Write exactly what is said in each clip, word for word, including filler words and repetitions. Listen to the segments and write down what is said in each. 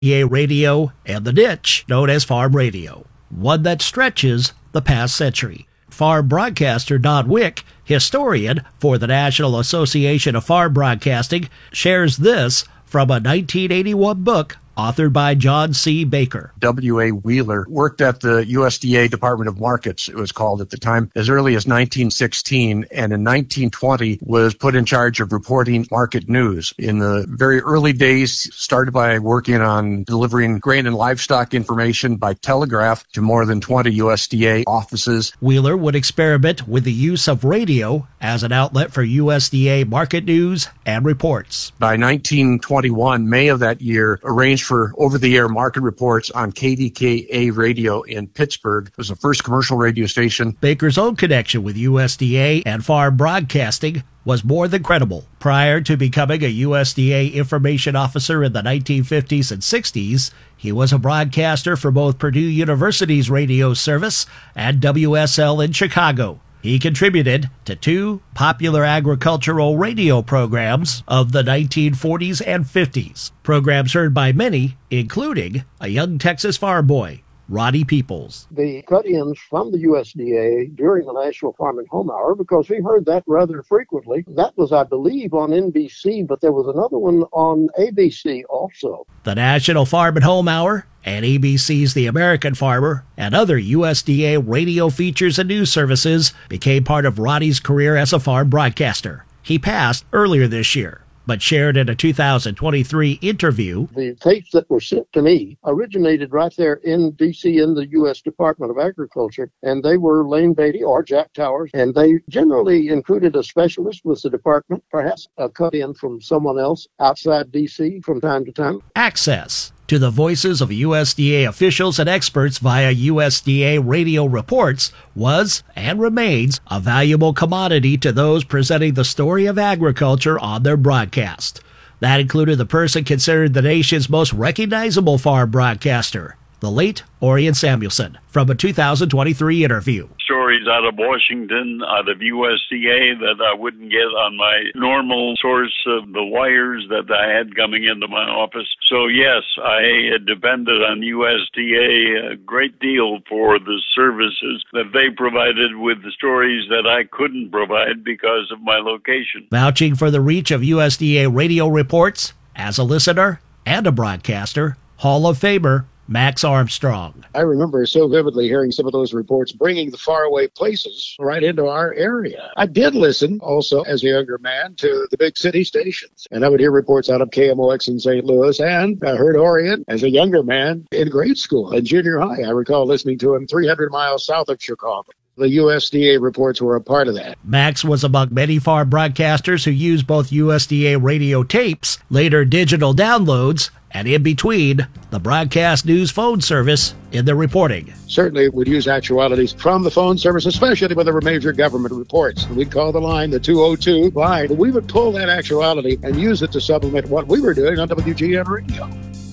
A radio and the niche known as farm radio, one that stretches the past century. Farm broadcaster Don Wick, historian for the National Association of Farm Broadcasting, shares this from a nineteen eighty-one book authored by John C. Baker. W A. Wheeler worked at the U S D A Department of Markets, it was called at the time, as early as nineteen sixteen, and in nineteen twenty was put in charge of reporting market news. In the very early days, started by working on delivering grain and livestock information by telegraph to more than twenty U S D A offices. Wheeler would experiment with the use of radio as an outlet for U S D A market news and reports. By nineteen twenty-one, May of that year, arranged for over-the-air market reports on K D K A radio in Pittsburgh. It was the first commercial radio station. Baker's own connection with U S D A and farm broadcasting was more than credible. Prior to becoming a U S D A information officer in the nineteen fifties and sixties, he was a broadcaster for both Purdue University's radio service and W S L in Chicago. He contributed to two popular agricultural radio programs of the nineteen forties and fifties, programs heard by many, including a young Texas farm boy, Roddy Peoples. The cut-ins from the U S D A during the National Farm and Home Hour, because we heard that rather frequently. That was, I believe, on N B C, but there was another one on A B C also. The National Farm and Home Hour and A B C's The American Farmer and other U S D A radio features and news services became part of Roddy's career as a farm broadcaster. He passed earlier this year, but shared in a two thousand twenty-three interview. The tapes that were sent to me originated right there in D C in the U S Department of Agriculture, and they were Lane Beatty or Jack Towers, and they generally included a specialist with the department, perhaps a cut-in from someone else outside D C from time to time. Access to the voices of U S D A officials and experts via U S D A radio reports was and remains a valuable commodity to those presenting the story of agriculture on their broadcast. That included the person considered the nation's most recognizable farm broadcaster, the late Orion Samuelson, from a two thousand twenty-three interview. Stories out of Washington, out of U S D A that I wouldn't get on my normal source of the wires that I had coming into my office. So yes, I depended on U S D A a great deal for the services that they provided with the stories that I couldn't provide because of my location. Vouching for the reach of U S D A radio reports, as a listener and a broadcaster, Hall of Famer Max Armstrong. I remember so vividly hearing some of those reports bringing the faraway places right into our area. I did listen also as a younger man to the big city stations, and I would hear reports out of K M O X in Saint Louis, and I heard Orion as a younger man in grade school and junior high. I recall listening to him three hundred miles south of Chicago. The U S D A reports were a part of that. Max was among many farm broadcasters who used both U S D A radio tapes, later digital downloads, and in between, the broadcast news phone service in their reporting. Certainly would use actualities from the phone service, especially when there were major government reports. We'd call the line the two oh two line, but we would pull that actuality and use it to supplement what we were doing on W G N Radio.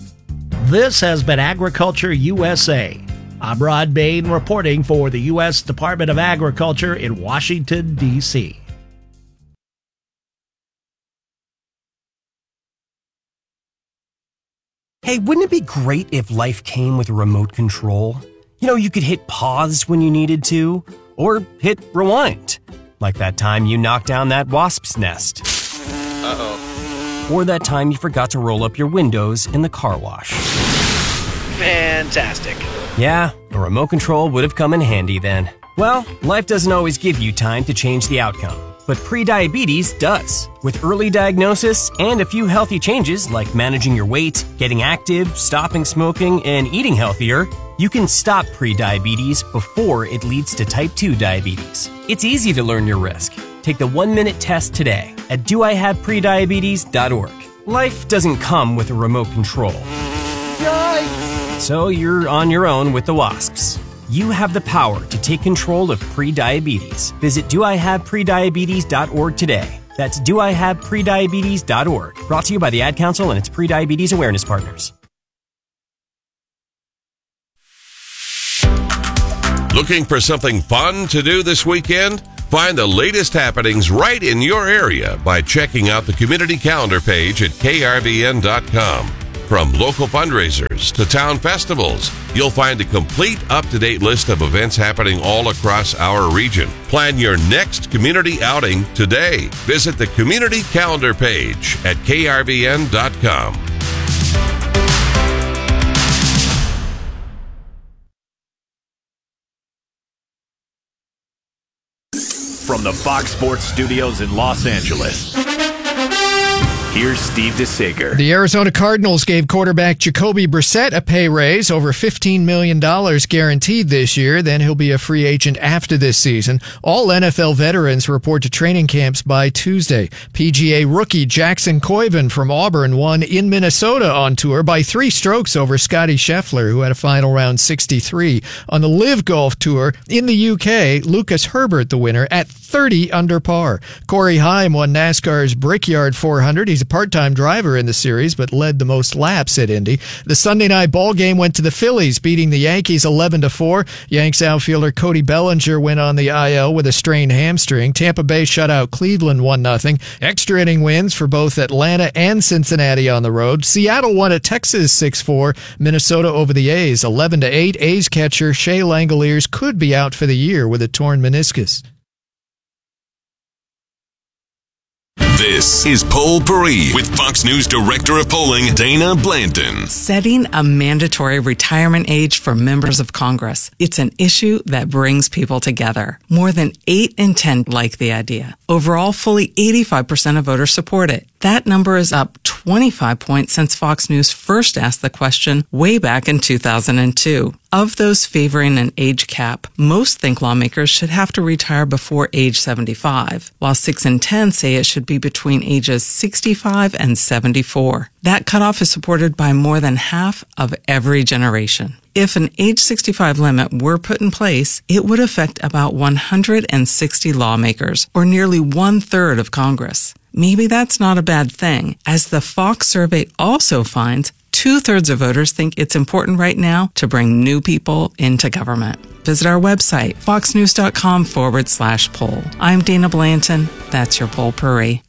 This has been Agriculture U S A. I'm Rod Bain reporting for the U S Department of Agriculture in Washington, D C Hey, wouldn't it be great if life came with a remote control? You know, you could hit pause when you needed to, or hit rewind. Like that time you knocked down that wasp's nest. Uh-oh. Or that time you forgot to roll up your windows in the car wash. Fantastic. Yeah, a remote control would have come in handy then. Well, life doesn't always give you time to change the outcome, but prediabetes does. With early diagnosis and a few healthy changes like managing your weight, getting active, stopping smoking, and eating healthier, you can stop prediabetes before it leads to type two diabetes. It's easy to learn your risk. Take the one-minute test today at do I have prediabetes dot org. Life doesn't come with a remote control. Yikes! So you're on your own with the wasps. You have the power to take control of prediabetes. Visit do I have prediabetes dot org today. That's do I have prediabetes dot org. Brought to you by the Ad Council and its prediabetes awareness partners. Looking for something fun to do this weekend? Find the latest happenings right in your area by checking out the community calendar page at K R V N dot com. From local fundraisers to town festivals, you'll find a complete up-to-date list of events happening all across our region. Plan your next community outing today. Visit the community calendar page at K R V N dot com. From the Fox Sports Studios in Los Angeles, here's Steve DeSager. The Arizona Cardinals gave quarterback Jacoby Brissett a pay raise, over fifteen million dollars guaranteed this year. Then he'll be a free agent after this season. All N F L veterans report to training camps by Tuesday. P G A rookie Jackson Coyven from Auburn won in Minnesota on tour by three strokes over Scotty Scheffler, who had a final round sixty-three. On the Live Golf Tour in the U K, Lucas Herbert the winner at thirty under par. Corey Heim won NASCAR's Brickyard four hundred. He's a part-time driver in the series, but led the most laps at Indy. The Sunday night ball game went to the Phillies, beating the Yankees eleven to four. Yanks outfielder Cody Bellinger went on the I L with a strained hamstring. Tampa Bay shut out Cleveland one nothing. Extra inning wins for both Atlanta and Cincinnati on the road. Seattle won at Texas six four. Minnesota over the A's eleven to eight. A's catcher Shea Langoliers could be out for the year with a torn meniscus. This is Poll Paris with Fox News Director of Polling, Dana Blanton. Setting a mandatory retirement age for members of Congress. It's an issue that brings people together. More than eight in ten like the idea. Overall, fully eighty-five percent of voters support it. That number is up twenty-five points since Fox News first asked the question way back in two thousand two. Of those favoring an age cap, most think lawmakers should have to retire before age seventy-five, while six in ten say it should be between ages sixty-five and seventy-four. That cutoff is supported by more than half of every generation. If an age sixty-five limit were put in place, it would affect about one hundred sixty lawmakers, or nearly one-third of Congress. Maybe that's not a bad thing, as the Fox survey also finds two-thirds of voters think it's important right now to bring new people into government. Visit our website, foxnews.com forward slash poll. I'm Dana Blanton. That's your Poll Paris.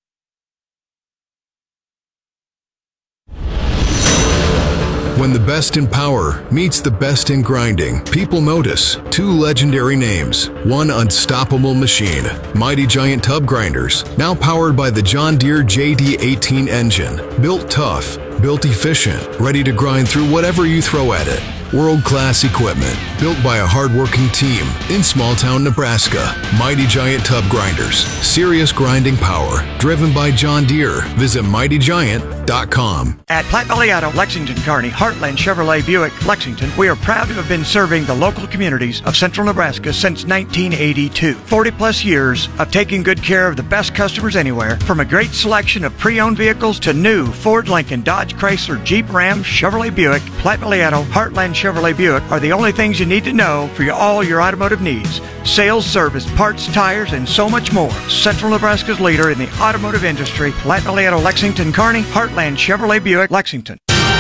When the best in power meets the best in grinding, people notice two legendary names, one unstoppable machine, Mighty Giant Tub Grinders, now powered by the John Deere J D eighteen engine, built tough, built efficient, ready to grind through whatever you throw at it. World-class equipment, built by a hard-working team in small-town Nebraska. Mighty Giant Tub Grinders, serious grinding power, driven by John Deere. Visit mighty giant dot com. At Platte Valley Auto, Lexington, Kearney, Heartland Chevrolet Buick, Lexington, we are proud to have been serving the local communities of central Nebraska since nineteen eighty-two. forty plus years of taking good care of the best customers anywhere, from a great selection of pre-owned vehicles to new Ford, Lincoln, Dodge, Chrysler, Jeep, Ram, Chevrolet Buick. Platte Valley Auto, Heartland Chevrolet Buick are the only things you need to know for your, all your automotive needs. Sales, service, parts, tires, and so much more. Central Nebraska's leader in the automotive industry. Platte Valley Auto, Lexington, Kearney, Heartland Chevrolet Buick, Lexington.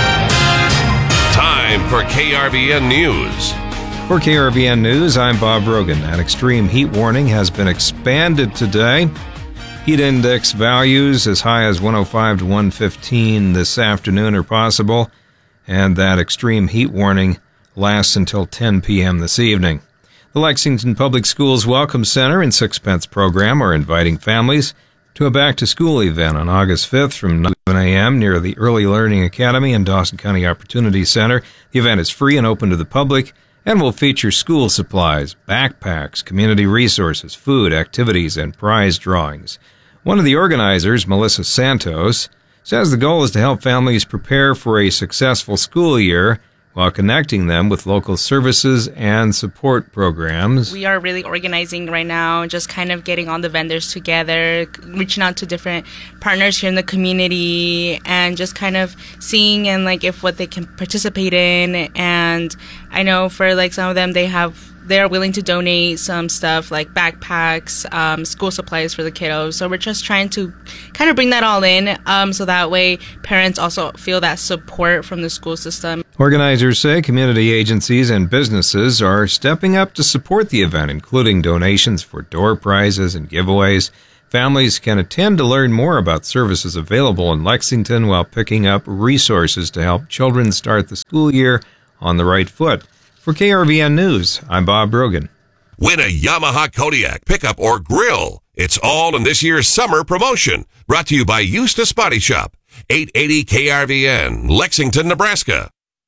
Time for K R V N News. For K R V N News, I'm Bob Rogan. An extreme heat warning has been expanded today. Heat index values as high as one oh five to one fifteen this afternoon are possible, and that extreme heat warning lasts until ten p.m. this evening. The Lexington Public Schools Welcome Center and Sixpence program are inviting families to a back-to-school event on August fifth from nine a.m. near the Early Learning Academy and Dawson County Opportunity Center. The event is free and open to the public and will feature school supplies, backpacks, community resources, food, activities, and prize drawings. One of the organizers, Melissa Santos, says the goal is to help families prepare for a successful school year while connecting them with local services and support programs. We are really organizing right now, just kind of getting all the vendors together, reaching out to different partners here in the community, and just kind of seeing and like if what they can participate in. And I know for like some of them, they have they're willing to donate some stuff like backpacks, um, school supplies for the kiddos. So we're just trying to kind of bring that all in, um, so that way parents also feel that support from the school system. Organizers say community agencies and businesses are stepping up to support the event, including donations for door prizes and giveaways. Families can attend to learn more about services available in Lexington while picking up resources to help children start the school year on the right foot. For K R V N News, I'm Bob Brogan. Win a Yamaha Kodiak pickup or grill. It's all in this year's summer promotion. Brought to you by Eustace Body Shop. eight eighty K R V N, Lexington, Nebraska.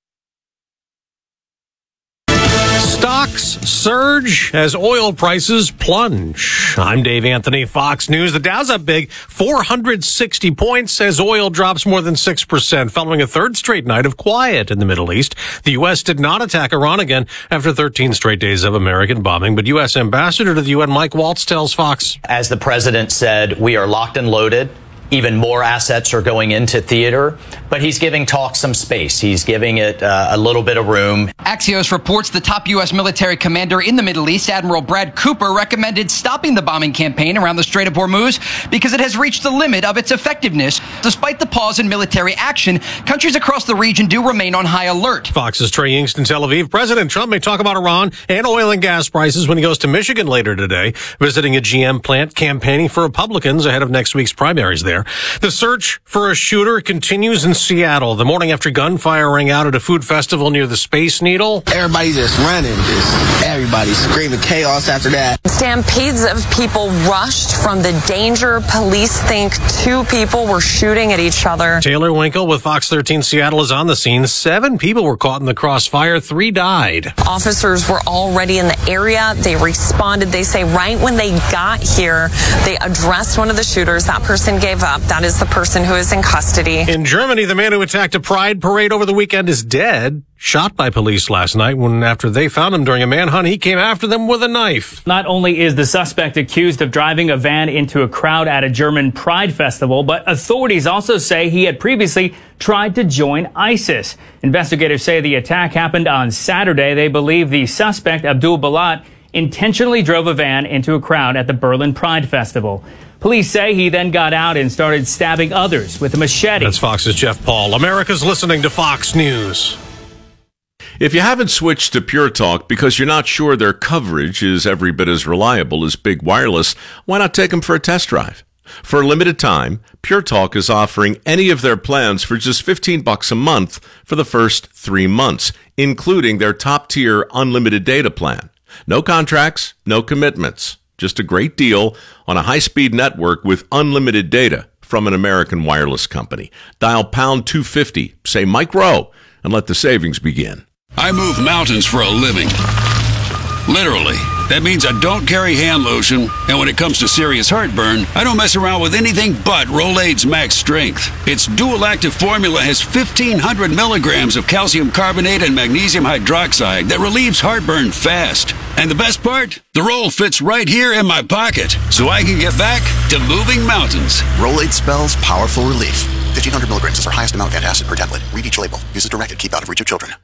Stocks surge as oil prices plunge. I'm Dave Anthony, Fox News. The Dow's up big, four hundred sixty points as oil drops more than six percent, following a third straight night of quiet in the Middle East. The U S did not attack Iran again after thirteen straight days of American bombing, but U S Ambassador to the U N Mike Waltz tells Fox. As the president said, we are locked and loaded. Even more assets are going into theater, but he's giving talk some space. He's giving it uh, a little bit of room. Axios reports the top U S military commander in the Middle East, Admiral Brad Cooper, recommended stopping the bombing campaign around the Strait of Hormuz because it has reached the limit of its effectiveness. Despite the pause in military action, countries across the region do remain on high alert. Fox's Trey Yingst in Tel Aviv. President Trump may talk about Iran and oil and gas prices when he goes to Michigan later today, visiting a G M plant, campaigning for Republicans ahead of next week's primaries there. The search for a shooter continues in Seattle the morning after gunfire rang out at a food festival near the Space Needle. Everybody just running, just everybody screaming chaos after that. Stampedes of people rushed from the danger. Police think two people were shooting at each other. Taylor Winkle with Fox thirteen Seattle is on the scene. Seven people were caught in the crossfire. Three died. Officers were already in the area. They responded. They say right when they got here, they addressed one of the shooters. That person gave up. That is the person who is in custody. In Germany, the man who attacked a pride parade over the weekend is dead. Shot by police last night when, after they found him during a manhunt, he came after them with a knife. Not only is the suspect accused of driving a van into a crowd at a German pride festival, but authorities also say he had previously tried to join ISIS. Investigators say the attack happened on Saturday. They believe the suspect, Abdul Balat, intentionally drove a van into a crowd at the Berlin Pride Festival. Police say he then got out and started stabbing others with a machete. That's Fox's Jeff Paul. America's listening to Fox News. If you haven't switched to Pure Talk because you're not sure their coverage is every bit as reliable as Big Wireless, why not take them for a test drive? For a limited time, Pure Talk is offering any of their plans for just fifteen bucks a month for the first three months, including their top-tier unlimited data plan. No contracts, no commitments. Just a great deal on a high-speed network with unlimited data from an American wireless company. Dial pound two fifty, say Mike Rowe, and let the savings begin. I move mountains for a living. Literally. That means I don't carry hand lotion, and when it comes to serious heartburn, I don't mess around with anything but Rolaids Max Strength. Its dual-active formula has fifteen hundred milligrams of calcium carbonate and magnesium hydroxide that relieves heartburn fast. And the best part? The roll fits right here in my pocket, so I can get back to moving mountains. Rolaids spells powerful relief. fifteen hundred milligrams is our highest amount of antacid per tablet. Read each label. Use as directed. Keep out of reach of children.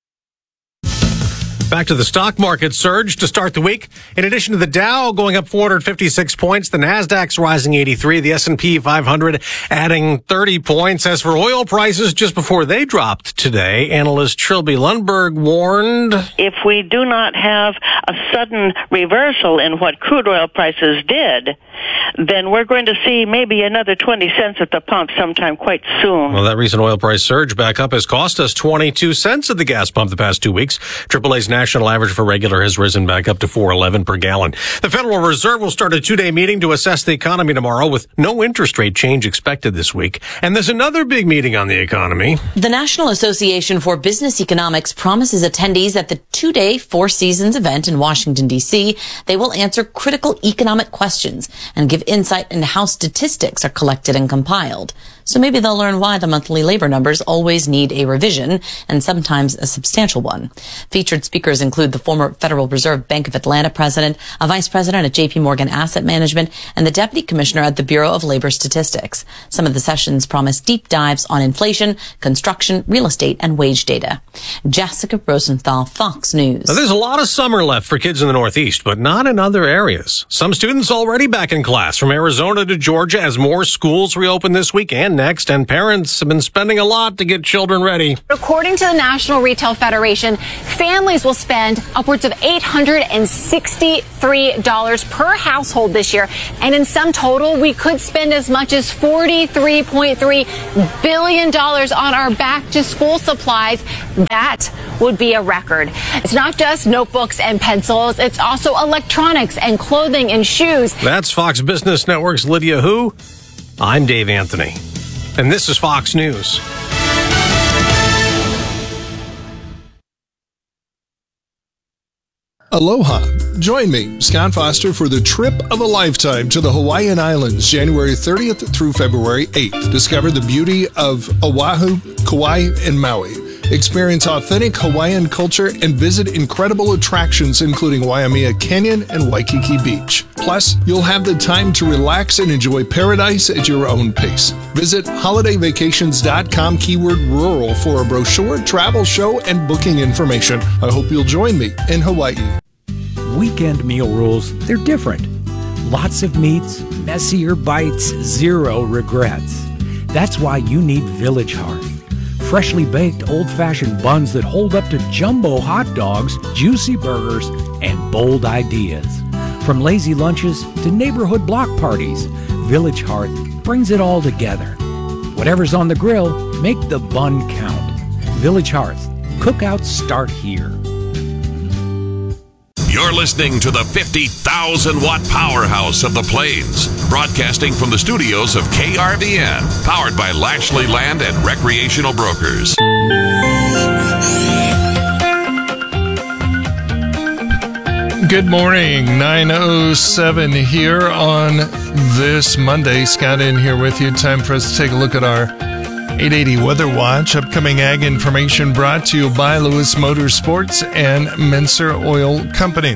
Back to the stock market surge to start the week. In addition to the Dow going up four hundred fifty-six points, the Nasdaq's rising eighty-three, the S and P five hundred adding thirty points. As for oil prices, just before they dropped today, analyst Trilby Lundberg warned, if we do not have a sudden reversal in what crude oil prices did, then we're going to see maybe another twenty cents at the pump sometime quite soon. Well, that recent oil price surge back up has cost us twenty-two cents at the gas pump the past two weeks. triple A's national average for regular has risen back up to four eleven per gallon. The Federal Reserve will start a two-day meeting to assess the economy tomorrow with no interest rate change expected this week. And there's another big meeting on the economy. The National Association for Business Economics promises attendees at the two-day Four Seasons event in Washington, D C they will answer critical economic questions and give insight into how statistics are collected and compiled. So maybe they'll learn why the monthly labor numbers always need a revision, and sometimes a substantial one. Featured speakers include the former Federal Reserve Bank of Atlanta president, a vice president at J P Morgan Asset Management, and the deputy commissioner at the Bureau of Labor Statistics. Some of the sessions promise deep dives on inflation, construction, real estate, and wage data. Jessica Rosenthal, Fox News. Now, there's a lot of summer left for kids in the Northeast, but not in other areas. Some students already back in class from Arizona to Georgia as more schools reopen this week and next, and parents have been spending a lot to get children ready. According to the National Retail Federation, families will spend upwards of eight hundred sixty-three dollars per household this year. And in sum total, we could spend as much as forty-three point three billion dollars on our back-to-school supplies. That would be a record. It's not just notebooks and pencils. It's also electronics and clothing and shoes. That's Fox Business Network's Lydia Hu. I'm Dave Anthony, and this is Fox News. Aloha. Join me, Scott Foster, for the trip of a lifetime to the Hawaiian Islands, January thirtieth through February eighth. Discover the beauty of Oahu, Kauai, and Maui. Experience authentic Hawaiian culture and visit incredible attractions including Waimea Canyon and Waikiki Beach. Plus, you'll have the time to relax and enjoy paradise at your own pace. Visit holiday vacations dot com keyword rural for a brochure, travel show, and booking information. I hope you'll join me in Hawaii. Weekend meal rules, they're different. Lots of meats, messier bites, zero regrets. That's why you need Village Hearth. Freshly baked old-fashioned buns that hold up to jumbo hot dogs, juicy burgers, and bold ideas. From lazy lunches to neighborhood block parties, Village Hearth brings it all together. Whatever's on the grill, make the bun count. Village Hearth. Cookouts start here. You're listening to the fifty thousand watt powerhouse of the Plains, broadcasting from the studios of K R V N, powered by Lashley Land and Recreational Brokers. Good morning, nine oh seven here on this Monday. Scott in here with you. Time for us to take a look at our eight eighty Weather Watch. Upcoming ag information brought to you by Lewis Motorsports and Menser Oil Company.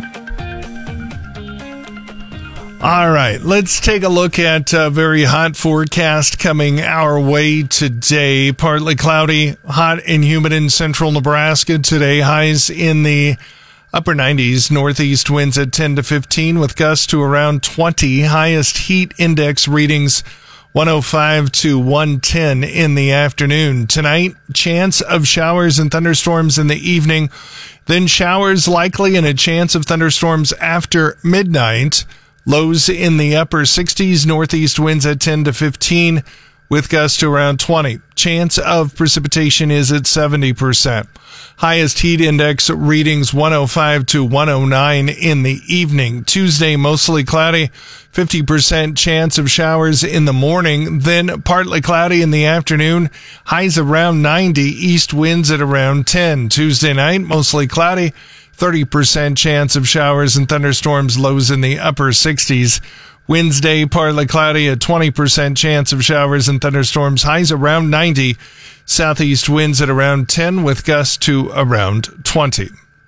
All right, let's take a look at a very hot forecast coming our way today. Partly cloudy, hot and humid in central Nebraska today. Highs in the upper nineties, northeast winds at ten to fifteen with gusts to around twenty. Highest heat index readings one oh five to one ten in the afternoon. Tonight, chance of showers and thunderstorms in the evening. Then showers likely and a chance of thunderstorms after midnight. Lows in the upper sixties, northeast winds at ten to fifteen with gusts to around twenty. Chance of precipitation is at seventy percent. Highest heat index readings one oh five to one oh nine in the evening. Tuesday, mostly cloudy, fifty percent chance of showers in the morning, then partly cloudy in the afternoon. Highs around ninety, east winds at around ten. Tuesday night, mostly cloudy, thirty percent chance of showers and thunderstorms, lows in the upper sixties. Wednesday, partly cloudy, a twenty percent chance of showers and thunderstorms, highs around ninety. Southeast winds at around ten with gusts to around twenty.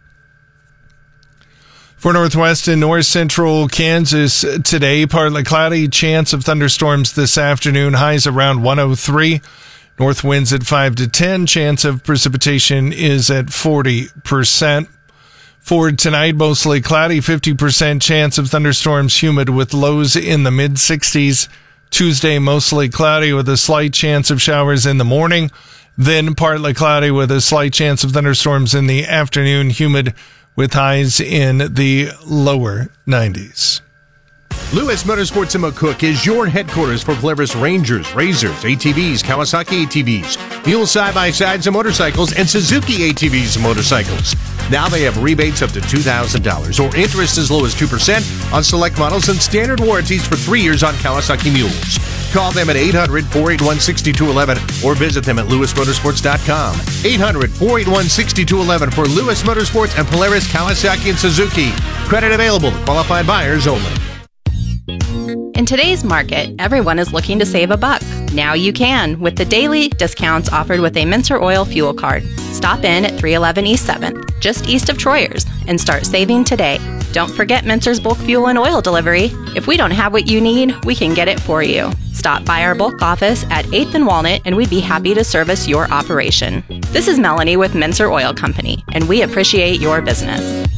For northwest and north central Kansas today, partly cloudy, chance of thunderstorms this afternoon, highs around one oh three. North winds at five to ten, chance of precipitation is at forty percent. For tonight, mostly cloudy, fifty percent chance of thunderstorms, humid with lows in the mid sixties. Tuesday, mostly cloudy with a slight chance of showers in the morning. Then partly cloudy with a slight chance of thunderstorms in the afternoon, humid with highs in the lower nineties. Lewis Motorsports in McCook is your headquarters for Polaris Rangers, Razors, A T Vs, Kawasaki A T Vs, Mule side-by-sides and motorcycles, and Suzuki A T Vs and motorcycles. Now they have rebates up to two thousand dollars or interest as low as two percent on select models and standard warranties for three years on Kawasaki Mules. Call them at eight hundred, four eight one, six two one one or visit them at lewis motorsports dot com. eight hundred, four eight one, six two one one for Lewis Motorsports and Polaris, Kawasaki, and Suzuki. Credit available to qualified buyers only. In today's market, everyone is looking to save a buck. Now you can with the daily discounts offered with a Menser Oil fuel card. Stop in at three eleven East seventh, just east of Troyers, and start saving today. Don't forget Menser's bulk fuel and oil delivery. If we don't have what you need, we can get it for you. Stop by our bulk office at eighth and Walnut, and we'd be happy to service your operation. This is Melanie with Menser Oil Company, and we appreciate your business.